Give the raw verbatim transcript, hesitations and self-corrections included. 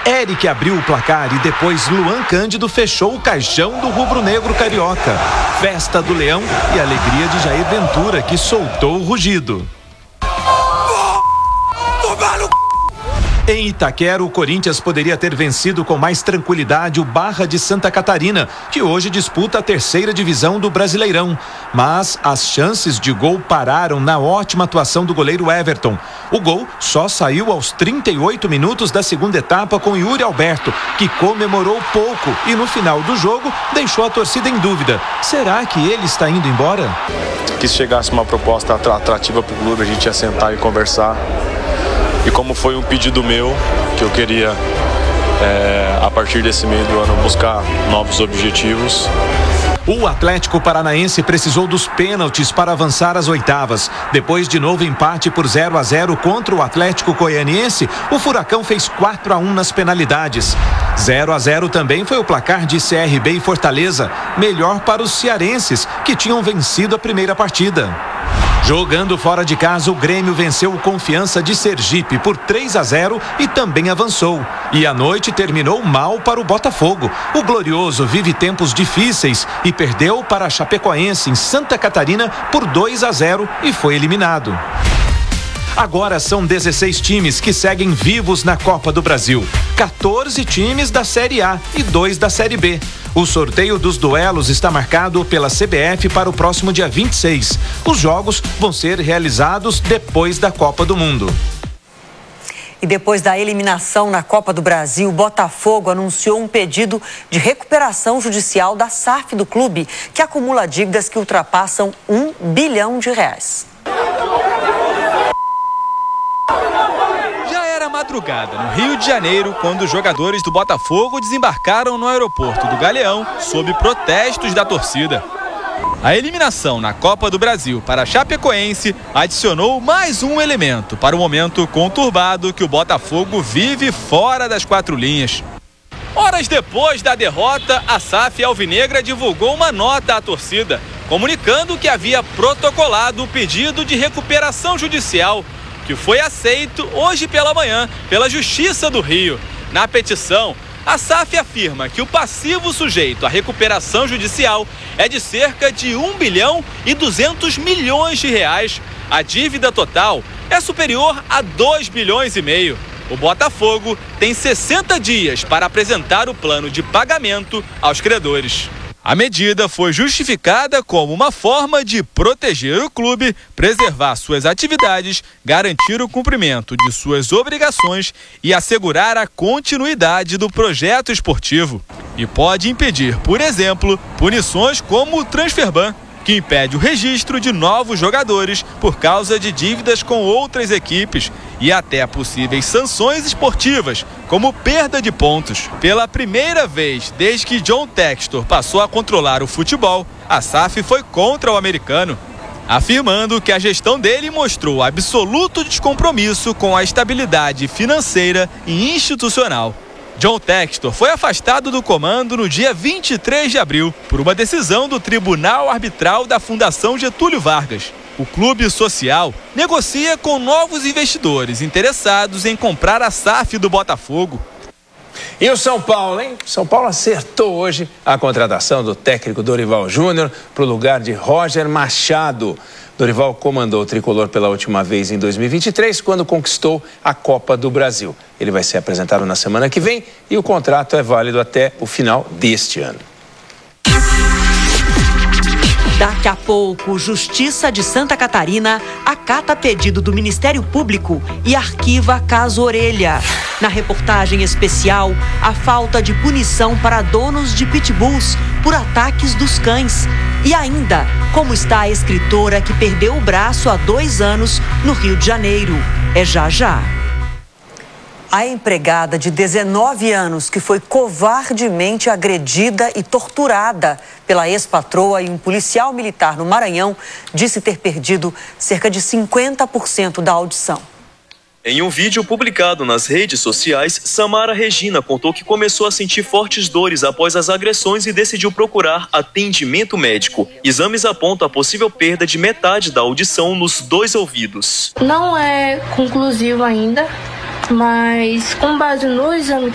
Eric abriu o placar e depois Luan Cândido fechou o caixão do rubro-negro carioca. Festa do Leão e alegria de Jair Ventura, que soltou o rugido. Em Itaquera, o Corinthians poderia ter vencido com mais tranquilidade o Barra de Santa Catarina, que hoje disputa a terceira divisão do Brasileirão. Mas as chances de gol pararam na ótima atuação do goleiro Everton. O gol só saiu aos trinta e oito minutos da segunda etapa com Yuri Alberto, que comemorou pouco e no final do jogo deixou a torcida em dúvida. Será que ele está indo embora? Que se chegasse uma proposta atrativa para o clube, a gente ia sentar e conversar. E como foi um pedido meu, que eu queria, é, a partir desse meio do ano, buscar novos objetivos. O Atlético Paranaense precisou dos pênaltis para avançar às oitavas. Depois de novo empate por zero a zero contra o Atlético Goianiense, o Furacão fez quatro a um nas penalidades. zero a zero também foi o placar de C R B e Fortaleza, melhor para os cearenses, que tinham vencido a primeira partida. Jogando fora de casa, o Grêmio venceu o Confiança de Sergipe por três a zero e também avançou. E a noite terminou mal para o Botafogo. O Glorioso vive tempos difíceis e perdeu para a Chapecoense em Santa Catarina por dois a zero e foi eliminado. Agora são dezesseis times que seguem vivos na Copa do Brasil. quatorze times da Série A e dois da Série B. O sorteio dos duelos está marcado pela C B F para o próximo dia vinte e seis. Os jogos vão ser realizados depois da Copa do Mundo. E depois da eliminação na Copa do Brasil, o Botafogo anunciou um pedido de recuperação judicial da S A F do clube, que acumula dívidas que ultrapassam um bilhão de reais. Madrugada no Rio de Janeiro, quando os jogadores do Botafogo desembarcaram no aeroporto do Galeão sob protestos da torcida. A eliminação na Copa do Brasil para a Chapecoense adicionou mais um elemento para o momento conturbado que o Botafogo vive fora das quatro linhas. Horas depois da derrota, a S A F alvinegra divulgou uma nota à torcida, comunicando que havia protocolado o pedido de recuperação judicial, que foi aceito hoje pela manhã pela Justiça do Rio. Na petição, a S A F afirma que o passivo sujeito à recuperação judicial é de cerca de um bilhão e duzentos milhões de reais. A dívida total é superior a dois bilhões e meio. O Botafogo tem sessenta dias para apresentar o plano de pagamento aos credores. A medida foi justificada como uma forma de proteger o clube, preservar suas atividades, garantir o cumprimento de suas obrigações e assegurar a continuidade do projeto esportivo. E pode impedir, por exemplo, punições como o transfer ban, que impede o registro de novos jogadores por causa de dívidas com outras equipes e até possíveis sanções esportivas, como perda de pontos. Pela primeira vez desde que John Textor passou a controlar o futebol, a S A F foi contra o americano, afirmando que a gestão dele mostrou absoluto descompromisso com a estabilidade financeira e institucional. John Textor foi afastado do comando no dia vinte e três de abril por uma decisão do Tribunal Arbitral da Fundação Getúlio Vargas. O clube social negocia com novos investidores interessados em comprar a S A F do Botafogo. E o São Paulo, hein? São Paulo acertou hoje a contratação do técnico Dorival Júnior para o lugar de Roger Machado. Dorival comandou o tricolor pela última vez em dois mil e vinte e três, quando conquistou a Copa do Brasil. Ele vai ser apresentado na semana que vem e o contrato é válido até o final deste ano. Daqui a pouco, Justiça de Santa Catarina acata pedido do Ministério Público e arquiva caso Orelha. Na reportagem especial, a falta de punição para donos de pitbulls por ataques dos cães. E ainda, como está a escritora que perdeu o braço há dois anos no Rio de Janeiro. É já já. A empregada de dezenove anos que foi covardemente agredida e torturada pela ex-patroa e um policial militar no Maranhão disse ter perdido cerca de cinquenta por cento da audição. Em um vídeo publicado nas redes sociais, Samara Regina contou que começou a sentir fortes dores após as agressões e decidiu procurar atendimento médico. Exames apontam a possível perda de metade da audição nos dois ouvidos. Não é conclusivo ainda, mas com base no exame